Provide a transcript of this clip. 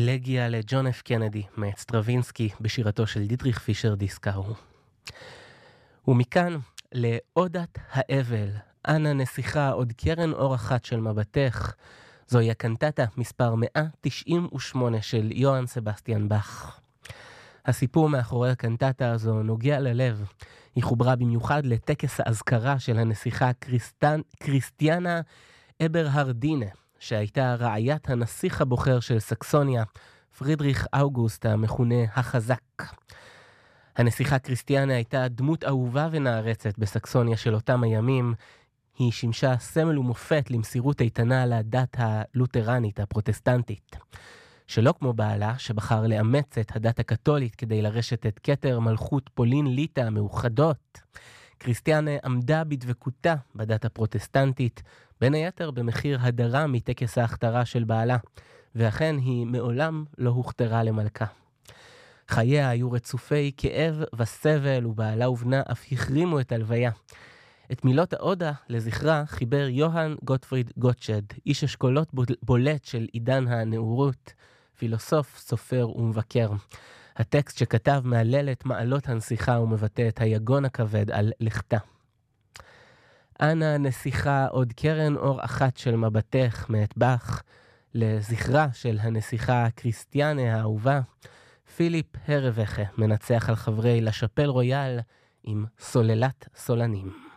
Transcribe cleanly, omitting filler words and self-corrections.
אלגיה לג'ון אף קנדי מאת סטרווינסקי בשירתו של דיטריך פישר דיסקאו. ומכאן לעודת האבל, אנה נסיכה עוד קרן אור אחת של מבטך, זוהי הקנטטה מספר 198 של יוהאן סבסטיאן באך. הסיפור מאחורי הקנטטה הזו נוגע ללב. היא חוברה במיוחד לטקס האזכרה של הנסיכה קריסטיאנה אברהרדינה, שהייתה רעיית הנסיך הבוחר של סקסוניה, פרידריך אוגוסט המכונה החזק. הנסיכה קריסטיאנה הייתה דמות אהובה ונערצת בסקסוניה של אותם הימים. היא שימשה סמל ומופת למסירות איתנה לדת הלותרנית הפרוטסטנטית. שלא כמו בעלה שבחר לאמץ את הדת הקתולית כדי לרשת את כתר מלכות פולין ליטא המאוחדות, קריסטיאנה עמדה בדבקותה בדת הפרוטסטנטית, בין היתר במחיר הדרה מטקס ההכתרה של בעלה, ואכן היא מעולם לא הוכתרה למלכה. חייה היו רצופי כאב וסבל, ובעלה ובנה אף החרימו את הלוויה. את מילות העודה לזכרה חיבר יוהאן גוטפריד גוטשד, איש אשכולות בולט של עידן הנאורות, פילוסוף, סופר ומבקר. הטקסט שכתב מעלל את מעלות הנסיכה ומבטא את היגון הכבד על לכתה. אנה נסיכה עוד קרן אור אחת של מבטך מאת באך, לזכרה של הנסיכה קריסטיאנה האהובה, פיליפ הרווחה מנצח על חברי לשפל רויאל עם סוללת סולנים.